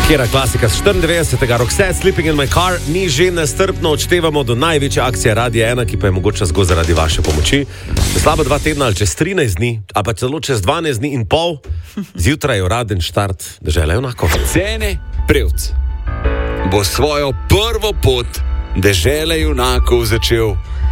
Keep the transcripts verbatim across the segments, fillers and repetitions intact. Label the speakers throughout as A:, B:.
A: Kera klasika z štiriindevetdesetega Roxette, Sleeping in my car. Mi že nestrpno odštevamo do največje akcije Radia ena, ki pa je mogoče zgolj zaradi vaše pomoči. Slaba dva tedna ali čez trinajst dni, ali pa celo čez dvanajst dni in pol, zjutraj je uraden štart Dežele junakov.
B: Cene Prevc bo svojo prvo pot Dežele junakov začel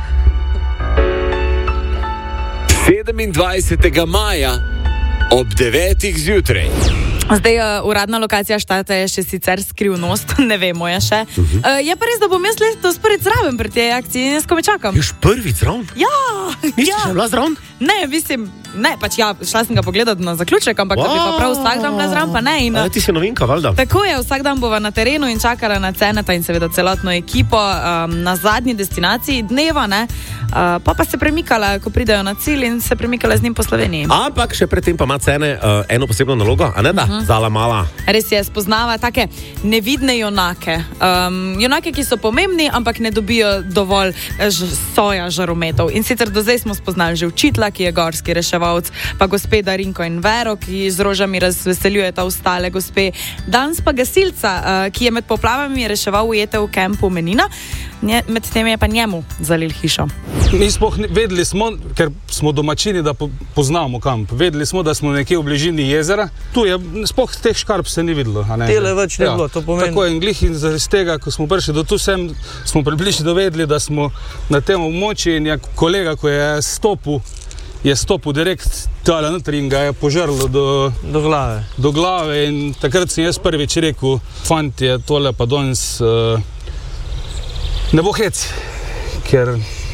B: sedemindvajsetega maja ob devetih zjutraj.
C: Zdaj, uh, uradna lokacija štarta je še sicer skrivnost, ne vemo je še. Uh-huh. Uh, je pa res, da bom jaz letos prvič zraven pri tej akciji in jaz ko me čakam.
A: Još prvič zraven?
C: Ja!
A: Nisi
C: ja.
A: še bila zraven?
C: Ne, mislim, ne, pač ja, šla sem ga pogledat na zaključek, ampak wow. Da bi pa prav vsak dan bila zraven, pa ne. In,
A: A, ti si novinka, valjda?
C: Tako je, vsak dan bova na terenu in čakala na Ceneta in seveda celotno ekipo um, na zadnji destinaciji dneva, ne. Uh, pa pa se premikala, ko pridejo na cilj in se premikala z njim po Sloveniji.
A: Ampak še predtem pa ima Cene uh, eno posebno nalogo, a ne da? Uh-huh. Zala mala.
C: Res je, spoznava take nevidne junake. Um, junake, ki so pomembni, ampak ne dobijo dovolj ž- soja žarometov. In sicer do zdaj smo spoznali že učitla, ki je gorski reševalc, pa gospe Darinko in Vero, ki z rožami razveseljujeta ostale gospe. Danes pa gasilca, uh, ki je med poplavami reševal ujete v kempu Menina. Nje, med tem je pa njemu zalil hišo.
D: Mi smo vedeli smo, ker smo domačini, da po, poznamo kamp. Vedeli smo, da smo nekje v bližini jezera. Tu je, spoh teh škarp se ni videlo.
E: Tele več ne ja, bilo, to pomeni.
D: Tako je in glih in zaradi tega, ko smo prišli do tu sem, smo približno vedeli, da smo na tem območju in je kolega, ko je stopil, je stopil direkt tale notri in ga je požrlo do,
E: do glave.
D: Do glave in takrat sem jaz prvič rekel, fantje, tole pa danes uh, ne bo hec, ker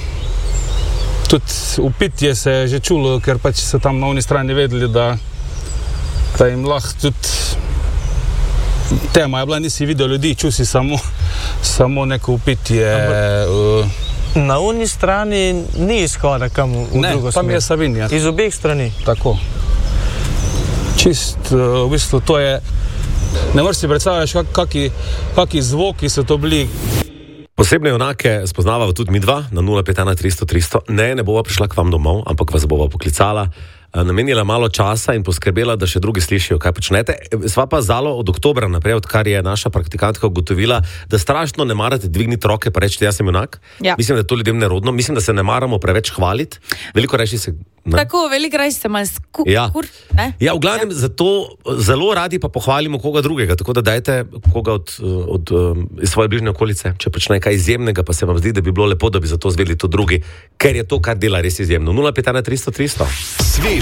D: tudi upitje se je že čulo, ker pač so tam na oni strani vedeli, da, da jim lahko tudi tema je bila, nisi videl ljudi, čul si samo, samo neko upitje. Uh,
E: na oni strani ni izhoda kam v
D: ne,
E: drugo smer.
D: Tam je Savinja.
E: Iz obeh strani.
D: Tako. Čist, uh, v bistvu to je, ne moreš si predstavljaš, kak, kaki, kaki zvoki so to bili.
A: Posebne junake spoznavava tudi midva na nula pet ena tristo tristo. Ne, ne bova prišla k vam domov, ampak vas bova poklicala, namenila malo časa in poskrbela, da še drugi slišijo, kaj počnete. Sva pa Zalo od oktobra naprej, odkar je naša praktikantka ugotovila, da strašno ne marate dvigniti roke pa reči, jaz sem junak.
C: Ja.
A: Mislim, da je to ljudem nerodno. Mislim, da se ne maramo preveč hvaliti. Veliko reči se... Ne?
C: Tako, veliko reči se malo skur...
A: Ja,
C: ne?
A: ja v glavnem, ja. Zato zelo radi pa pohvalimo koga drugega, tako da dajte koga od, od, od iz svoje bližnje okolice, če počne kaj izjemnega, pa se vam zdi, da bi bilo lepo, da bi zato zvedeli to drugi, ker je to, kar dela res izjemno. nula pet ena tristo tristo.